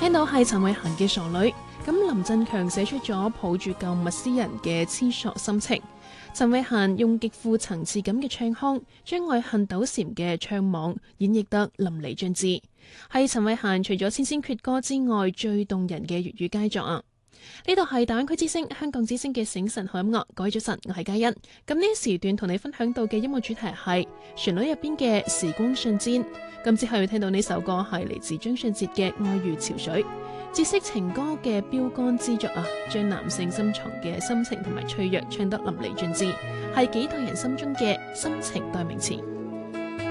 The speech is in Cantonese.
聽到係陳慧嫻嘅傻女，咁林振強寫出咗抱住救物詩人嘅痴索心情。陳慧嫻用極富層次感嘅唱腔，將愛恨糾纏嘅唱網演繹得淋漓盡致，係陳慧嫻除咗《千千闕歌》之外最動人嘅粵語佳作啊！呢度係大灣區之聲、香港之聲嘅醒晨好音樂，各位早晨，我係嘉欣。咁呢時段同你分享到嘅音樂主題係旋律入邊嘅時光瞬間。咁之後要聽到呢首歌係嚟自張信哲嘅《愛如潮水》，節色情歌嘅標杆之作啊，將男性深藏嘅心情同埋脆弱唱得淋漓盡致，係幾代人心中嘅深情代名詞。